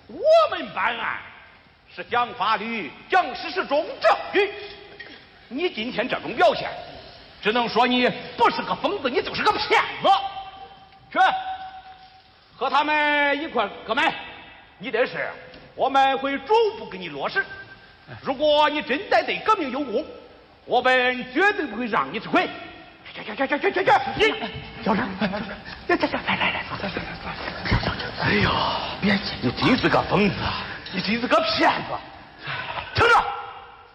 我们办案是讲法律、讲事实、重证据。你今天这种表现，只能说你不是个疯子，你就是个骗子。去，和他们一块购买你的事，我们会逐步给你落实。如果你真的对革命有功，我们绝对不会让你吃亏。去！你小声，来！哎呦，别急，你真是个疯子，你真是个骗子，听着。